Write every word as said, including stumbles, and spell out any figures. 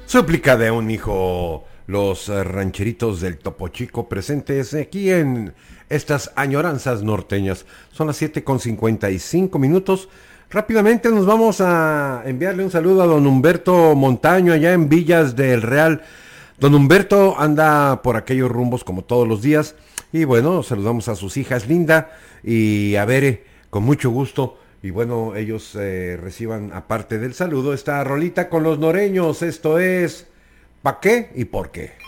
Súplica de un hijo, los eh, rancheritos del Topo Chico presentes aquí en estas añoranzas norteñas. Son las siete con cincuenta y cinco minutos. Rápidamente nos vamos a enviarle un saludo a don Humberto Montaño allá en Villas del Real. Don Humberto anda por aquellos rumbos como todos los días. Y bueno, saludamos a sus hijas Linda y a Bere con mucho gusto. Y bueno, ellos eh, reciban, aparte del saludo, esta rolita con los noreños. Esto es ¿Pa' qué y por qué?